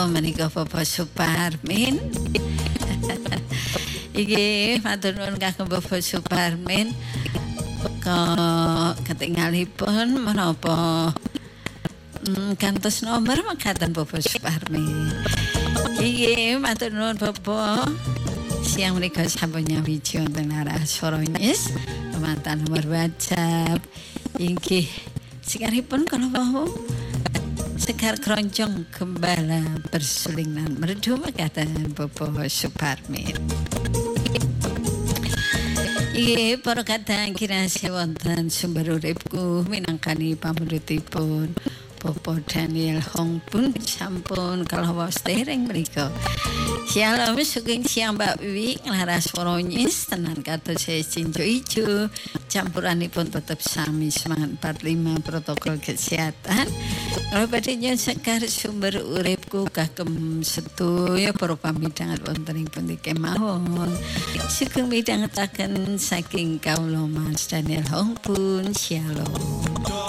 menika Bapak Suparmin. Iki matur nuwun kagem Bapak Suparmin. Ketinggalipun menapa kantos nomor mekaten Bapak Suparmin. Iki matur nuwun Bapak. Siang menika sampun nyawiji wonten arah Soronyes. Pematan nomor WhatsApp inggih sikaripun kalau mau Sekar Keroncong Gembala Bersulingan merdu mekaten Bapak Suparmin. Inggih para kadang kirasi wonten sumber uripku minangkani pamundhutipun Bapak Daniel Hong pun sampun kalawas dereng mriku. Shalom sugeng siang Mbak Wiwi nglaras Soronyes tenan kados Cinjo Ijo campuranipun tetep sami semangat 45 protokol kesehatan. Kalau badhe sekar sumber uripku kagem sedaya para pamidangan wonten ing pundi kemawon. Sugeng midhangetaken saking kawula Mas Daniel Hong pun shalom.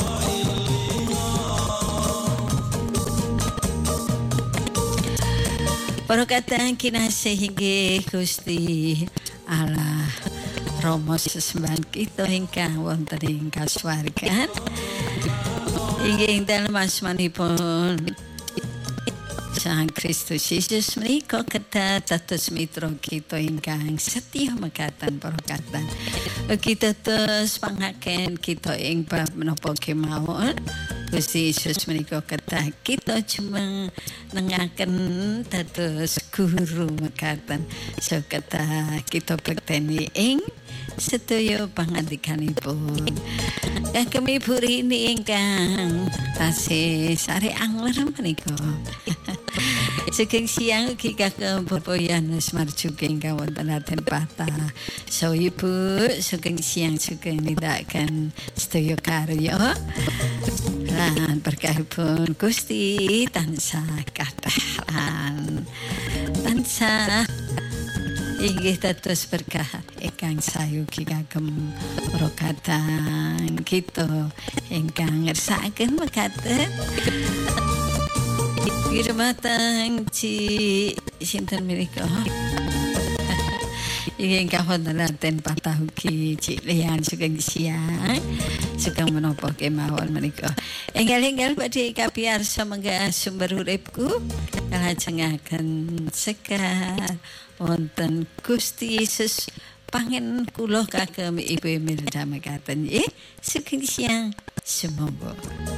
Para kadang kinasih inggih Gusti Allah Rama sesembahan kita ingkang wonten ing kasuwargan. Inggih dalem asmanipun Sang Kristus Yesus menika kedah dados mitra kita ingkang setya mekaten para kadang. Kita terus pangaken kita ing bab menapa kemawon. Gusti Yesus menika kedah kita cuma nengaken dados guru mekaten. So kedah kita bekteni ing sedaya pangandikanipun. Kagem Ibu Rini ingkang tasih sare angler menika. Sugeng siang ugi kagem Bapak Yanus Marjuki ingkang wonten Raden Patah. So Ibu sugeng siang sugeng nindakaken sedaya karya. Lan berkahipun Gusti tansah kathah lan tansah inggih dados berkah ingkang sayugi kagem para kadang kita ingkang ngersakaken mekaten Wirmatang Ci sinten menika ingkang wonten Raden Patah ugi Cik Lian sugeng siang sugeng menapa kemawon menika enggal-enggal badhe kapiyarsa menggah sumber uripku kalajengaken sekar wonten Gusti Yesus pangen kula kagem Ibu Imelda mekaten nggih sugeng siang sumangga.